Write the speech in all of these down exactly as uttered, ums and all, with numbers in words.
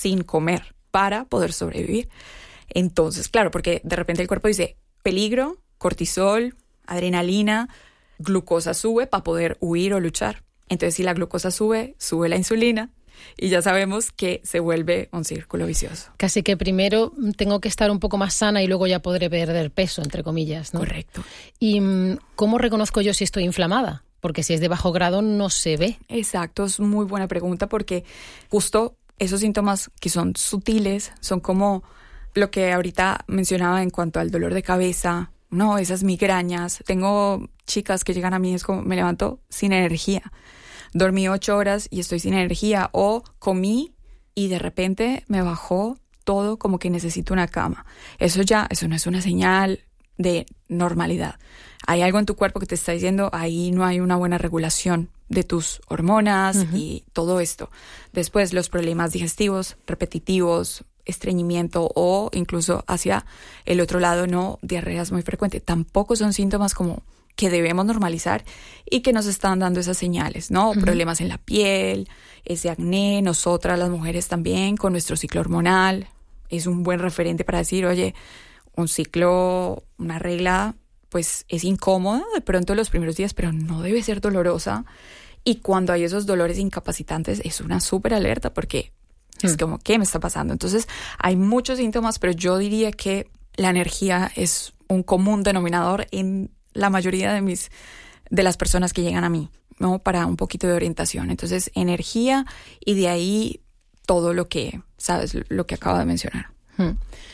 sin comer para poder sobrevivir. Entonces, claro, porque de repente el cuerpo dice peligro, cortisol, adrenalina, glucosa sube para poder huir o luchar. Entonces, si la glucosa sube, sube la insulina y ya sabemos que se vuelve un círculo vicioso. Casi que primero tengo que estar un poco más sana y luego ya podré perder peso, entre comillas, ¿no? Correcto. ¿Y cómo reconozco yo si estoy inflamada? Porque si es de bajo grado no se ve. Exacto, es muy buena pregunta porque justo esos síntomas que son sutiles son como lo que ahorita mencionaba en cuanto al dolor de cabeza, no, esas migrañas. Tengo chicas que llegan a mí, es como me levanto sin energía. Dormí ocho horas y estoy sin energía. O comí y de repente me bajó todo como que necesito una cama. Eso ya, eso no es una señal de normalidad. Hay algo en tu cuerpo que te está diciendo ahí no hay una buena regulación de tus hormonas uh-huh. y todo esto. Después los problemas digestivos, repetitivos, estreñimiento o incluso hacia el otro lado, no, diarreas muy frecuentes. Tampoco son síntomas como que debemos normalizar y que nos están dando esas señales, ¿no? Uh-huh. Problemas en la piel, ese acné, nosotras las mujeres también con nuestro ciclo hormonal. Es un buen referente para decir, oye, un ciclo, una regla, pues es incómoda de pronto los primeros días, pero no debe ser dolorosa. Y cuando hay esos dolores incapacitantes es una súper alerta porque es como, ¿qué me está pasando? Entonces, hay muchos síntomas, pero yo diría que la energía es un común denominador en la mayoría de mis de las personas que llegan a mí, ¿no? Para un poquito de orientación. Entonces, energía y de ahí todo lo que, ¿sabes? Lo que acabo de mencionar. Hmm.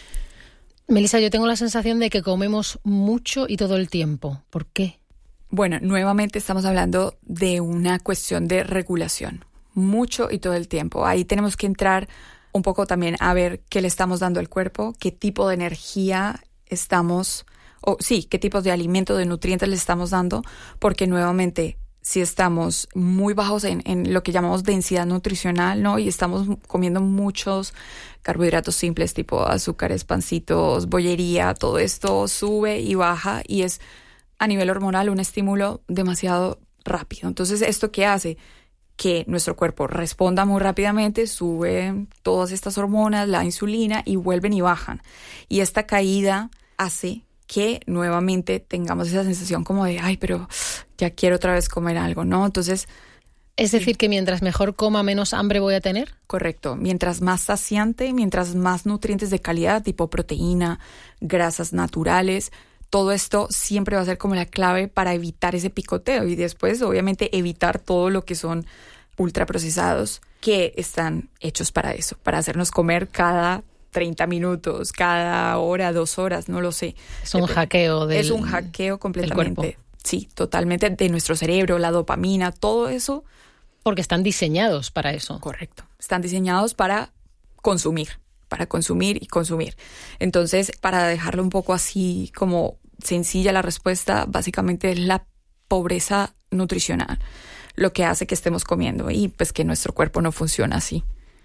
Melissa, yo tengo la sensación de que comemos mucho y todo el tiempo. ¿Por qué? Bueno, nuevamente estamos hablando de una cuestión de regulación. Mucho y todo el tiempo. Ahí tenemos que entrar un poco también a ver qué le estamos dando al cuerpo, qué tipo de energía estamos, o sí, qué tipos de alimentos, de nutrientes le estamos dando, porque nuevamente si estamos muy bajos en, en lo que llamamos densidad nutricional, ¿no? Y estamos comiendo muchos carbohidratos simples tipo azúcares, pancitos, bollería, todo esto sube y baja y es a nivel hormonal un estímulo demasiado rápido. Entonces, ¿esto qué hace? Que nuestro cuerpo responda muy rápidamente, sube todas estas hormonas, la insulina, y vuelven y bajan. Y esta caída hace que nuevamente tengamos esa sensación como de, ay, pero ya quiero otra vez comer algo, ¿no? Entonces... Es decir, que mientras mejor coma, menos hambre voy a tener. Correcto. Mientras más saciante, mientras más nutrientes de calidad, tipo proteína, grasas naturales, todo esto siempre va a ser como la clave para evitar ese picoteo y después, obviamente, evitar todo lo que son ultraprocesados que están hechos para eso, para hacernos comer cada treinta minutos, cada hora, dos horas, no lo sé. Es un hackeo del Es un hackeo completamente. del cuerpo. Sí, totalmente de nuestro cerebro, la dopamina, todo eso. Porque están diseñados para eso. Correcto. Están diseñados para consumir. para consumir y consumir. Entonces, para dejarlo un poco así como sencilla la respuesta, básicamente es la pobreza nutricional, lo que hace que estemos comiendo y pues que nuestro cuerpo no funciona así.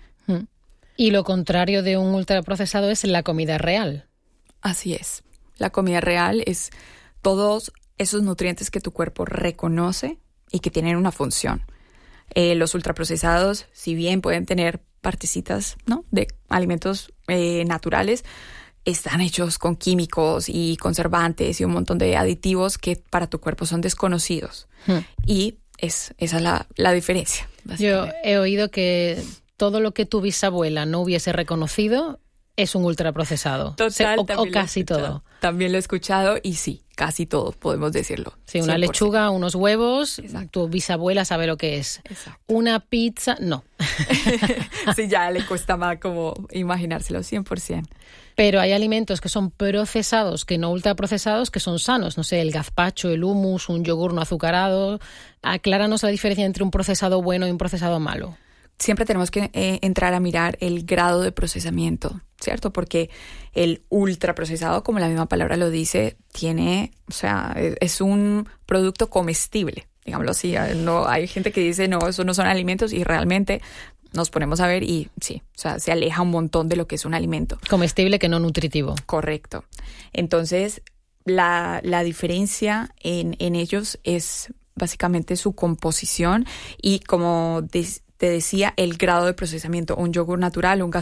Y lo contrario de un ultraprocesado es la comida real. Así es. La comida real es todos esos nutrientes que tu cuerpo reconoce y que tienen una función. Eh, los ultraprocesados, si bien pueden tener partecitas, ¿no?, de alimentos eh, naturales, están hechos con químicos y conservantes y un montón de aditivos que para tu cuerpo son desconocidos. Hmm. Y es, esa es la, la diferencia. Yo he oído que todo lo que tu bisabuela no hubiese reconocido es un ultraprocesado. Total, o, o casi todo. También lo he escuchado y sí, casi todo, podemos decirlo. Sí, una cien por ciento. lechuga, unos huevos, exacto. Tu bisabuela sabe lo que es. Exacto. Una pizza, no. Sí, ya le cuesta más como imaginárselo, cien por ciento. Pero hay alimentos que son procesados, que no ultraprocesados, que son sanos. No sé, el gazpacho, el hummus, un yogur no azucarado. Acláranos la diferencia entre un procesado bueno y un procesado malo. Siempre tenemos que eh, entrar a mirar el grado de procesamiento, ¿cierto? Porque el ultraprocesado, como la misma palabra lo dice, tiene, o sea, es un producto comestible, digámoslo así. No, hay gente que dice, no, eso no son alimentos y realmente nos ponemos a ver y sí, o sea, se aleja un montón de lo que es un alimento. Comestible que no nutritivo. Correcto. Entonces, la, la diferencia en, en ellos es básicamente su composición y como... Des, te decía, el grado de procesamiento. Un yogur natural, un